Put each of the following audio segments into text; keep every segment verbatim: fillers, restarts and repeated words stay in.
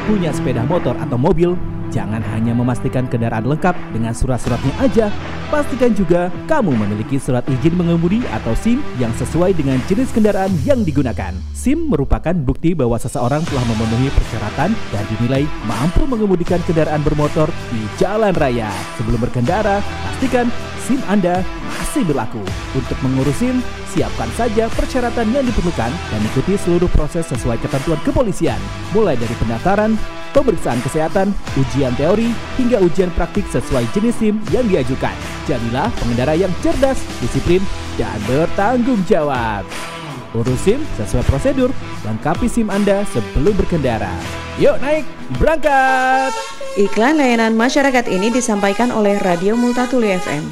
punya sepeda motor atau mobil, jangan hanya memastikan kendaraan lengkap dengan surat-suratnya aja, pastikan juga kamu memiliki surat izin mengemudi atau SIM yang sesuai dengan jenis kendaraan yang digunakan. SIM merupakan bukti bahwa seseorang telah memenuhi persyaratan dan dinilai mampu mengemudikan kendaraan bermotor di jalan raya. Sebelum berkendara, pastikan SIM Anda masih berlaku. Untuk mengurus SIM, siapkan saja persyaratan yang diperlukan dan ikuti seluruh proses sesuai ketentuan kepolisian, mulai dari pendaftaran, pemeriksaan kesehatan, ujian teori, hingga ujian praktik sesuai jenis SIM yang diajukan. Jadilah pengendara yang cerdas, disiplin, dan bertanggung jawab. Urus SIM sesuai prosedur, lengkapi SIM Anda sebelum berkendara. Yuk naik, berangkat! Iklan layanan masyarakat ini disampaikan oleh Radio Multatuli F M.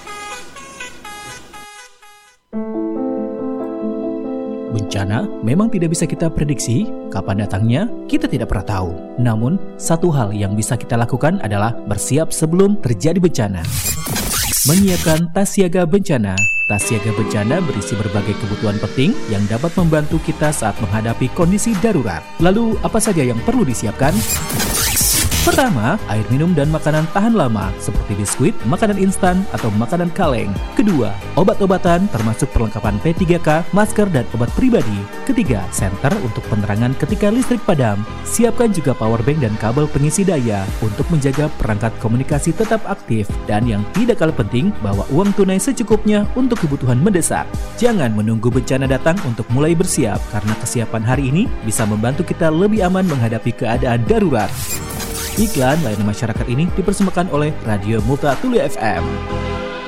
Bencana memang tidak bisa kita prediksi, kapan datangnya kita tidak pernah tahu. Namun, satu hal yang bisa kita lakukan adalah bersiap sebelum terjadi bencana. Menyiapkan tas siaga bencana. Tas siaga bencana berisi berbagai kebutuhan penting yang dapat membantu kita saat menghadapi kondisi darurat. Lalu, apa saja yang perlu disiapkan? Pertama, air minum dan makanan tahan lama seperti biskuit, makanan instan, atau makanan kaleng. Kedua, obat-obatan termasuk perlengkapan P tiga K, masker, dan obat pribadi. Ketiga, senter untuk penerangan ketika listrik padam. Siapkan juga power bank dan kabel pengisi daya untuk menjaga perangkat komunikasi tetap aktif. Dan yang tidak kalah penting, bawa uang tunai secukupnya untuk kebutuhan mendesak. Jangan menunggu bencana datang untuk mulai bersiap, karena kesiapan hari ini bisa membantu kita lebih aman menghadapi keadaan darurat. Iklan layanan masyarakat ini dipersembahkan oleh Radio Multatuli F M.